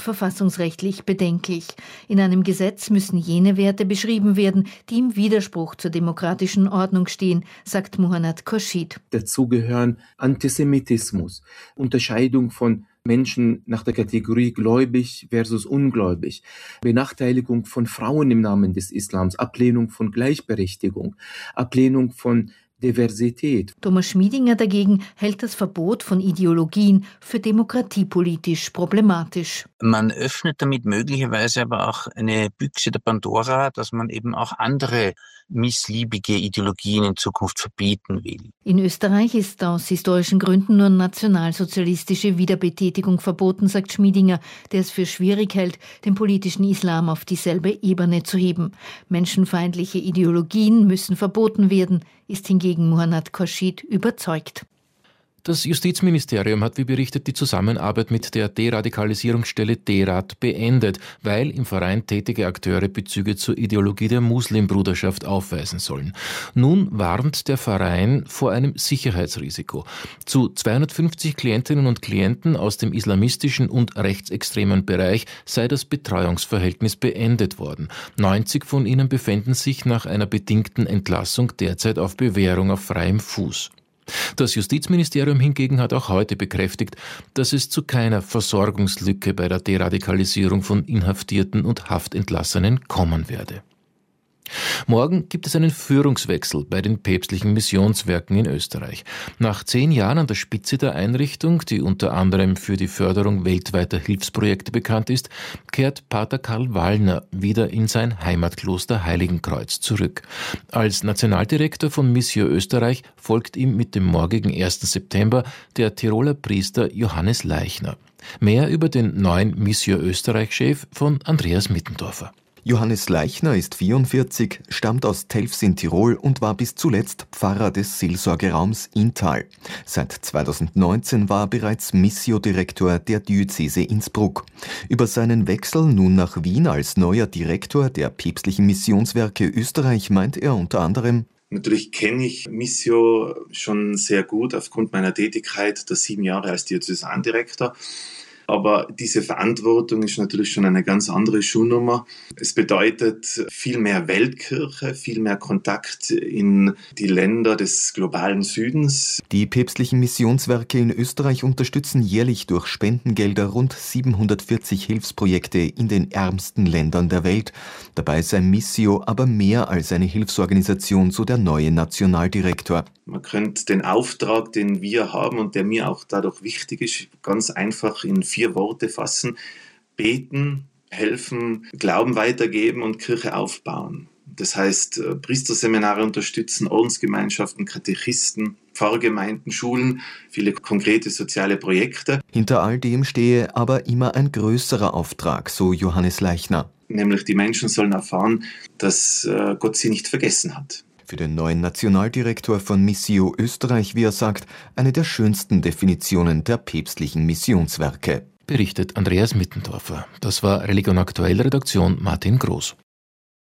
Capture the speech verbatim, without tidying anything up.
verfassungsrechtlich bedenklich. In einem Gesetz müssen jene Werte beschrieben werden, die im Widerspruch zur demokratischen Ordnung stehen, sagt Muhannad Khurshid. Dazu gehören Antisemitismus, Unterscheidung von Menschen nach der Kategorie gläubig versus ungläubig, Benachteiligung von Frauen im Namen des Islams, Ablehnung von Gleichberechtigung, Ablehnung von Diversität. Thomas Schmiedinger dagegen hält das Verbot von Ideologien für demokratiepolitisch problematisch. Man öffnet damit möglicherweise aber auch eine Büchse der Pandora, dass man eben auch andere missliebige Ideologien in Zukunft verbieten will. In Österreich ist aus historischen Gründen nur nationalsozialistische Wiederbetätigung verboten, sagt Schmiedinger, der es für schwierig hält, den politischen Islam auf dieselbe Ebene zu heben. Menschenfeindliche Ideologien müssen verboten werden, ist hingegen Muhannad Khurshid überzeugt. Das Justizministerium hat, wie berichtet, die Zusammenarbeit mit der Deradikalisierungsstelle D-Rat beendet, weil im Verein tätige Akteure Bezüge zur Ideologie der Muslimbruderschaft aufweisen sollen. Nun warnt der Verein vor einem Sicherheitsrisiko. Zu zweihundertfünfzig Klientinnen und Klienten aus dem islamistischen und rechtsextremen Bereich sei das Betreuungsverhältnis beendet worden. neunzig von ihnen befänden sich nach einer bedingten Entlassung derzeit auf Bewährung auf freiem Fuß. Das Justizministerium hingegen hat auch heute bekräftigt, dass es zu keiner Versorgungslücke bei der Deradikalisierung von Inhaftierten und Haftentlassenen kommen werde. Morgen gibt es einen Führungswechsel bei den päpstlichen Missionswerken in Österreich. Nach zehn Jahren an der Spitze der Einrichtung, die unter anderem für die Förderung weltweiter Hilfsprojekte bekannt ist, kehrt Pater Karl Wallner wieder in sein Heimatkloster Heiligenkreuz zurück. Als Nationaldirektor von Missio Österreich folgt ihm mit dem morgigen ersten September der Tiroler Priester Johannes Leichner. Mehr über den neuen Missio Österreich-Chef von Andreas Mittendorfer. Johannes Leichner ist vierundvierzig, stammt aus Telfs in Tirol und war bis zuletzt Pfarrer des Seelsorgeraums Inntal. Seit zweitausendneunzehn war er bereits Missio-Direktor der Diözese Innsbruck. Über seinen Wechsel nun nach Wien als neuer Direktor der päpstlichen Missionswerke Österreich meint er unter anderem: Natürlich kenne ich Missio schon sehr gut aufgrund meiner Tätigkeit der sieben Jahre als Diözesandirektor. Aber diese Verantwortung ist natürlich schon eine ganz andere Schuhnummer. Es bedeutet viel mehr Weltkirche, viel mehr Kontakt in die Länder des globalen Südens. Die päpstlichen Missionswerke in Österreich unterstützen jährlich durch Spendengelder rund siebenhundertvierzig Hilfsprojekte in den ärmsten Ländern der Welt. Dabei sei Missio aber mehr als eine Hilfsorganisation, so der neue Nationaldirektor. Man könnte den Auftrag, den wir haben und der mir auch dadurch wichtig ist, ganz einfach in vier Worte fassen: Beten, helfen, Glauben weitergeben und Kirche aufbauen. Das heißt, Priesterseminare unterstützen, Ordensgemeinschaften, Katechisten, Pfarrgemeinden, Schulen, viele konkrete soziale Projekte. Hinter all dem stehe aber immer ein größerer Auftrag, so Johannes Leichner. Nämlich die Menschen sollen erfahren, dass Gott sie nicht vergessen hat. Für den neuen Nationaldirektor von Missio Österreich, wie er sagt, eine der schönsten Definitionen der päpstlichen Missionswerke. Berichtet Andreas Mittendorfer. Das war Religion Aktuell, Redaktion Martin Groß.